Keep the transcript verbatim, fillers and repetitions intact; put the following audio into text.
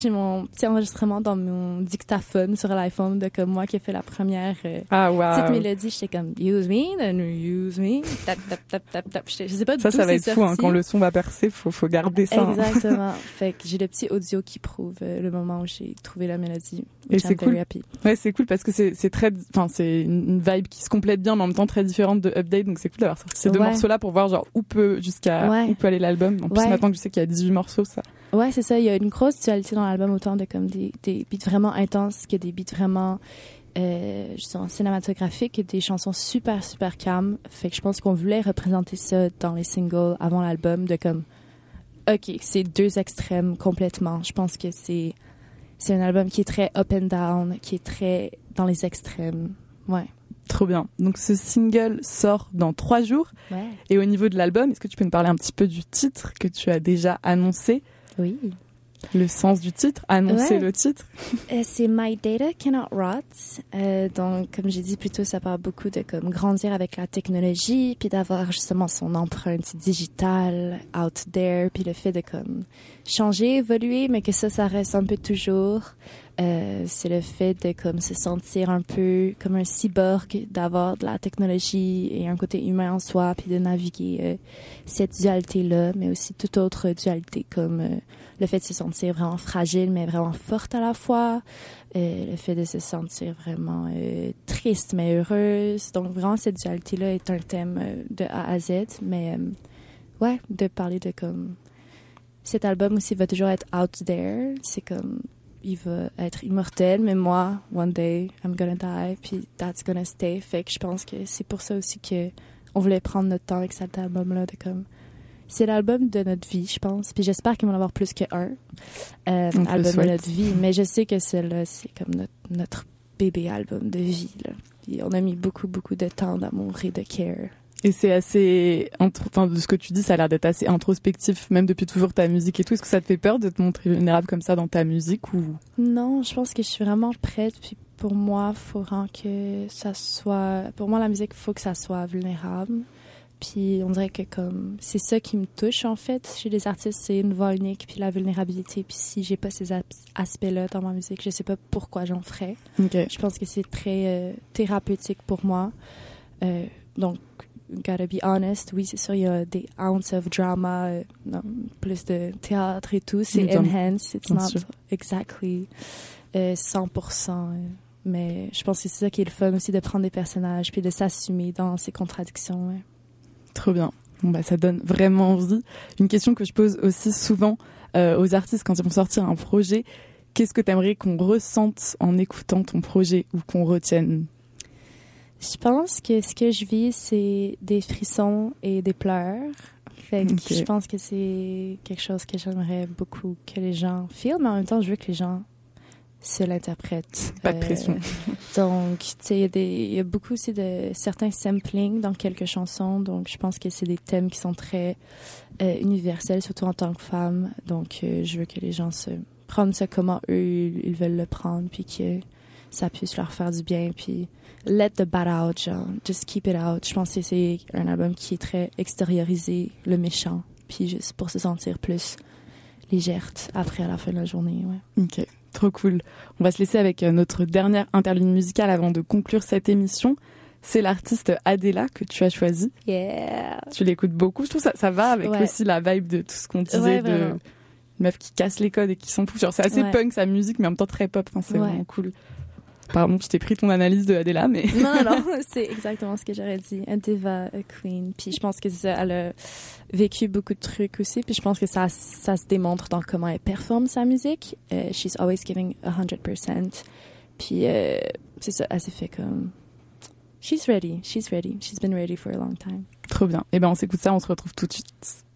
J'ai mon petit enregistrement dans mon dictaphone sur l'iPhone de comme moi qui ai fait la première euh, ah, wow. petite mélodie. J'étais comme use me, then use me, tap tap tap tap tap. Je sais pas ça, d'où ça va c'est être sorti. fou hein, quand le son va percer. Faut faut garder ça. Exactement. Hein. Fait que j'ai le petit audio qui prouve euh, le moment où j'ai trouvé la mélodie. Et c'est cool. Ouais, c'est cool parce que c'est c'est très, enfin c'est une vibe qui se complète bien, mais en même temps très différente de Update. Donc c'est cool d'avoir sorti ces deux ouais. morceaux-là pour voir genre où peut jusqu'à ouais. où peut aller l'album. En plus ouais. maintenant que je sais qu'il y a dix-huit morceaux, ça. Ouais, c'est ça. Il y a une grosse dualité dans l'album, autant de comme des, des beats vraiment intenses que des beats vraiment euh, justement cinématographiques et des chansons super, super calmes. Fait que je pense qu'on voulait représenter ça dans les singles avant l'album, de comme, OK, c'est deux extrêmes complètement. Je pense que c'est, c'est un album qui est très up and down, qui est très dans les extrêmes. Ouais. Trop bien. Donc ce single sort dans trois jours. Ouais. Et au niveau de l'album, est-ce que tu peux nous parler un petit peu du titre que tu as déjà annoncé? Oui. Le sens du titre, annoncer ouais. le titre. Euh, c'est My Data Cannot Rot. Euh, donc, comme j'ai dit plus tôt, ça parle beaucoup de comme grandir avec la technologie, puis d'avoir justement son empreinte digitale out there, puis le fait de comme changer, évoluer, mais que ça, ça reste un peu toujours. Euh, c'est le fait de comme se sentir un peu comme un cyborg, d'avoir de la technologie et un côté humain en soi, puis de naviguer euh, cette dualité-là, mais aussi toute autre dualité comme euh, le fait de se sentir vraiment fragile, mais vraiment forte à la fois, euh, le fait de se sentir vraiment euh, triste, mais heureuse. Donc vraiment, cette dualité-là est un thème euh, de A à Z, mais euh, ouais, de parler de comme... Cet album aussi va toujours être out there, c'est comme... il va être immortel, mais moi, one day, I'm gonna die, puis that's gonna stay. Fait que je pense que c'est pour ça aussi que on voulait prendre notre temps avec cet album-là, de comme... C'est l'album de notre vie, je pense. Puis j'espère qu'il va en avoir plus qu'un euh, album de notre vie. Mais je sais que celle-là, c'est comme notre, notre bébé album de vie, là. Puis on a mis beaucoup, beaucoup de temps d'amour et de care. Et c'est assez, enfin, de ce que tu dis, ça a l'air d'être assez introspectif, même depuis toujours ta musique et tout. Est-ce que ça te fait peur de te montrer vulnérable comme ça dans ta musique ou? Non, je pense que je suis vraiment prête. Puis pour moi, faut vraiment que ça soit, pour moi, la musique, faut que ça soit vulnérable. Puis on dirait que comme, c'est ça qui me touche, en fait. Chez les artistes, c'est une voix unique, puis la vulnérabilité. Puis si j'ai pas ces aspects-là dans ma musique, je sais pas pourquoi j'en ferais. Okay. Je pense que c'est très euh, thérapeutique pour moi. Euh, donc, gotta be honest, oui, c'est sûr, il y a des ounces of drama, euh, non, plus de théâtre et tout. C'est enhanced, it's not sûr. exactly euh, cent pour cent. Euh, mais je pense que c'est ça qui est le fun aussi, de prendre des personnages puis de s'assumer dans ses contradictions. Ouais. Trop bien. Bon, bah, ça donne vraiment envie. Une question que je pose aussi souvent euh, aux artistes quand ils vont sortir un projet, qu'est-ce que tu aimerais qu'on ressente en écoutant ton projet ou qu'on retienne? Je pense que ce que je vis, c'est des frissons et des pleurs. Fait que okay. Je pense que c'est quelque chose que j'aimerais beaucoup que les gens filment, mais en même temps, je veux que les gens se l'interprètent. Pas de pression. Euh, donc, tu sais, il y a des, il y a beaucoup aussi de certains samplings dans quelques chansons. Donc, je pense que c'est des thèmes qui sont très euh, universels, surtout en tant que femme. Donc, euh, je veux que les gens se prennent ça comment eux, ils, ils veulent le prendre, puis que ça puisse leur faire du bien, puis let the bad out, genre, just keep it out. Je pense que c'est un album qui est très extériorisé, le méchant, puis juste pour se sentir plus légère après à la fin de la journée, ouais. Ok, trop cool. On va se laisser avec notre dernière interlude musicale avant de conclure cette émission. C'est l'artiste Adela que tu as choisi. Yeah. Tu l'écoutes beaucoup. Je trouve ça, ça va avec ouais. aussi la vibe de tout ce qu'on disait ouais, de une meuf qui casse les codes et qui s'en fout. Genre, c'est assez ouais. punk sa musique, mais en même temps très pop. Enfin, c'est ouais. vraiment cool. Pardon, je t'ai pris ton analyse de Adela, mais... Non, non, non, c'est exactement ce que j'aurais dit. A diva, a queen. Puis je pense que ça, elle a vécu beaucoup de trucs aussi. Puis je pense que ça, ça se démontre dans comment elle performe sa musique. Uh, she's always giving one hundred percent. Puis euh, c'est ça, elle s'est fait comme... She's ready, she's ready. She's been ready for a long time. Trop bien. Eh ben, on s'écoute ça, on se retrouve tout de suite.